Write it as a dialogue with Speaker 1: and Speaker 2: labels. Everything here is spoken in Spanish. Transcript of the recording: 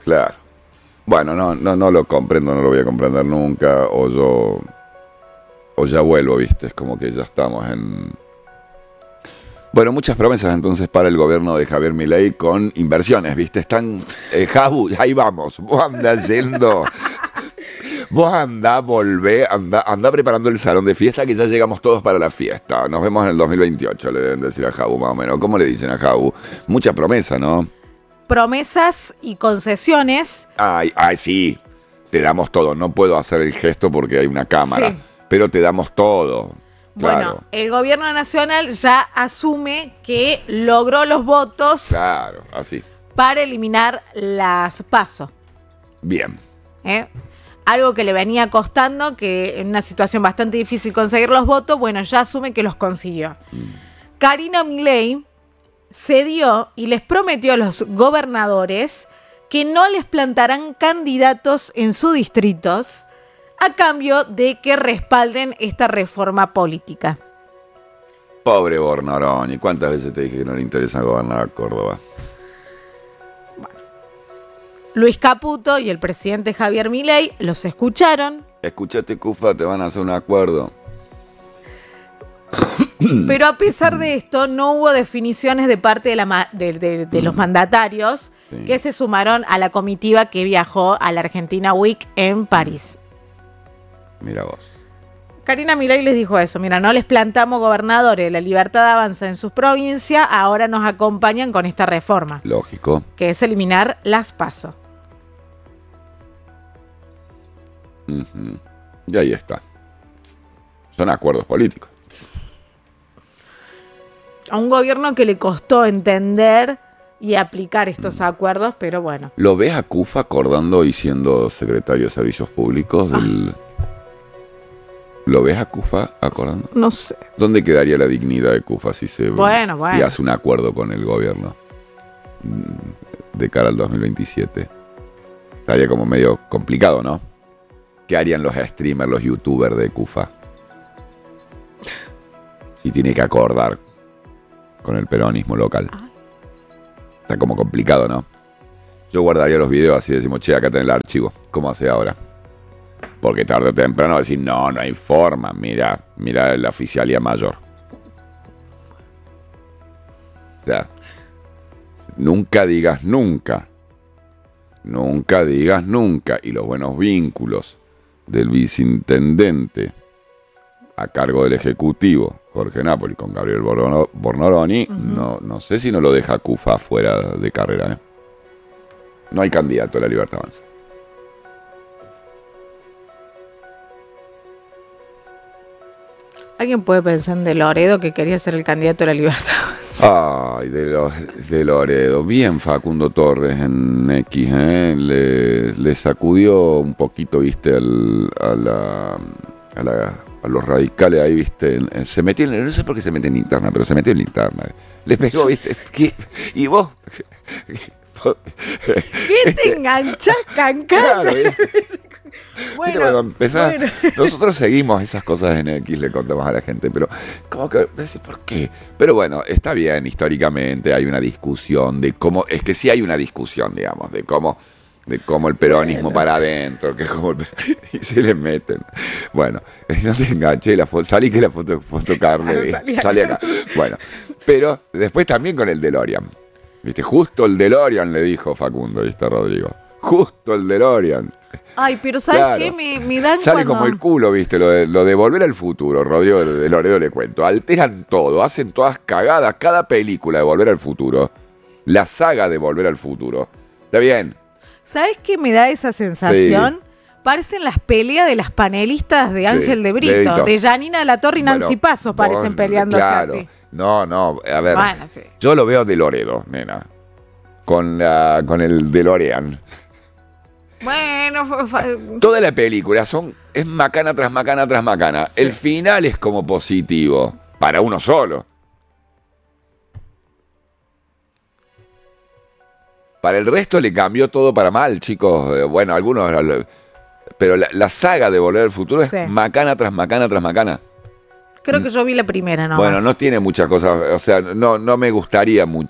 Speaker 1: Claro. Bueno, no lo comprendo, no lo voy a comprender nunca, o ya vuelvo, ¿viste? Es como que ya estamos en... Bueno, muchas promesas entonces para el gobierno de Javier Milei con inversiones, ¿viste? Están... Jabu, ahí vamos, vos andás yendo... Vos andá preparando el salón de fiesta que ya llegamos todos para la fiesta. Nos vemos en el 2028, le deben decir a Jabu más o menos. ¿Cómo le dicen a Jabu? Mucha promesa, ¿no?
Speaker 2: Promesas y concesiones.
Speaker 1: Ay, sí, te damos todo. No puedo hacer el gesto porque hay una cámara,
Speaker 2: Sí.
Speaker 1: pero te damos todo. Claro.
Speaker 2: Bueno, el gobierno nacional ya asume que logró los votos
Speaker 1: Claro, así.
Speaker 2: para eliminar las PASO.
Speaker 1: Bien.
Speaker 2: Algo que le venía costando, que en una situación bastante difícil conseguir los votos, bueno, ya asume que los consiguió. Karina Milei cedió y les prometió a los gobernadores que no les plantarán candidatos en sus distritos a cambio de que respalden esta reforma política.
Speaker 1: Pobre Bornoroni. ¿Cuántas veces te dije que no le interesa gobernar Córdoba?
Speaker 2: Luis Caputo y el presidente Javier Milei los escucharon,
Speaker 1: Escuchate, Cufa, te van a hacer un acuerdo.
Speaker 2: pero a pesar de esto no hubo definiciones de parte de los mandatarios
Speaker 1: Sí.
Speaker 2: que se sumaron a la comitiva que viajó a la Argentina Week en París.
Speaker 1: Mira vos.
Speaker 2: Karina Milei les dijo eso: mira, no les plantamos gobernadores, la libertad avanza en sus provincias, ahora nos acompañan con esta reforma,
Speaker 1: Lógico.
Speaker 2: que es eliminar las PASO.
Speaker 1: Ujú. Y ahí está. Son acuerdos políticos.
Speaker 2: A un gobierno que le costó entender y aplicar estos acuerdos, pero bueno.
Speaker 1: ¿Lo ves a Cufa acordando y siendo secretario de Servicios Públicos del... ¿Lo ves a Cufa acordando?
Speaker 2: No sé.
Speaker 1: ¿Dónde quedaría la dignidad de Cufa si se
Speaker 2: Bueno.
Speaker 1: si hace un acuerdo con el gobierno de cara al 2027? Estaría como medio complicado, ¿no? ¿Qué harían los streamers, los youtubers de Cufa? Si tiene que acordar con el peronismo local. Está como complicado, ¿no? Yo guardaría los videos así, decimos, che, acá tenés el archivo. ¿Cómo hace ahora? Porque tarde o temprano va a decir, no hay forma. Mira la oficialía mayor. O sea, nunca digas nunca. Nunca digas nunca. Y los buenos vínculos del viceintendente a cargo del Ejecutivo, Jorge Napoli, con Gabriel Bornoroni, no sé si no lo deja Cufa fuera de carrera. No hay candidato a la Libertad Avanza.
Speaker 2: ¿Alguien puede pensar en De Loredo, que quería ser el candidato a la Libertad?
Speaker 1: Ay, de Loredo. Bien Facundo Torres en X, le sacudió un poquito, viste, a los radicales ahí, viste. Se metió no sé por qué se mete en interna, pero se metió en interna. Le pegó, viste. ¿Y vos?
Speaker 2: ¿Qué te enganchás, Cancán?
Speaker 1: Claro,
Speaker 2: Bueno,
Speaker 1: nosotros seguimos esas cosas en X, le contamos a la gente, pero como que decís, ¿por qué? Pero bueno, está bien, históricamente hay una discusión de cómo, es que sí hay una discusión, digamos, de cómo el peronismo para adentro, que como y se le meten. Bueno, no te enganché, salí que la foto carne, salí acá. Bueno, pero después también con el DeLorean. ¿Viste? Justo el DeLorean le dijo Facundo, ¿viste, Rodrigo? Justo el DeLorean.
Speaker 2: Ay, pero ¿sabes
Speaker 1: Claro.
Speaker 2: qué? Me dan
Speaker 1: Sale
Speaker 2: cuando...
Speaker 1: como el culo, ¿viste? Lo de Volver al Futuro, Rodrigo de Loredo le cuento. Alteran todo, hacen todas cagadas. Cada película de Volver al Futuro, la saga de Volver al Futuro. ¿Está bien?
Speaker 2: ¿Sabes qué me da esa sensación?
Speaker 1: Sí.
Speaker 2: Parecen las peleas de las panelistas de Ángel de Brito,
Speaker 1: Brito.
Speaker 2: de Janina Latorre y Nancy
Speaker 1: Bueno,
Speaker 2: Pasos parecen peleándose
Speaker 1: claro.
Speaker 2: así.
Speaker 1: No, a ver.
Speaker 2: Bueno, sí.
Speaker 1: Yo lo veo de Loredo, nena. Con el DeLorean.
Speaker 2: Bueno,
Speaker 1: Toda la película es macana tras macana tras macana.
Speaker 2: Sí.
Speaker 1: El final es como positivo. Para uno solo. Para el resto le cambió todo para mal, chicos. Bueno, algunos... Pero la saga de Volver al Futuro
Speaker 2: Sí.
Speaker 1: es macana tras macana tras macana.
Speaker 2: creo que yo vi la primera, ¿no?
Speaker 1: Bueno, no tiene muchas cosas. O sea, no me gustaría mucho